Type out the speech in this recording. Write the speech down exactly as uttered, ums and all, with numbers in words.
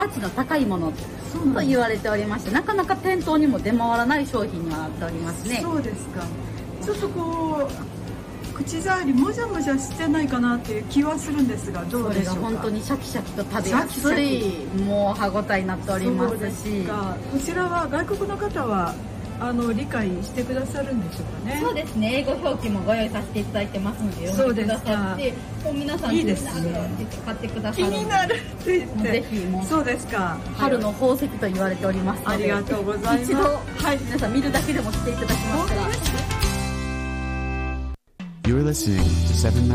価値の高いものと言われておりまして、なかなか店頭にも出回らない商品にはなっておりますね。 そうですか。ちょっとこう口触りもじゃもじゃしてないかなっていう気はするんですが、どうでしょうか。 それが本当にシャキシャキと食べやすいもう歯ごたえになっておりますし、 こちらは外国の方はあの理解してくださるんでしょうかね。 そうですね、英語表記もご用意させていただいてますので読んでくださって、もう皆さんいいですね、 買ってくださる。 気になるって言って、 ぜひもうそうですか、 春の宝石と言われておりますので、 ありがとうございます。 一度、はい、皆さん見るだけでも来ていただきますから。 You're listening to seven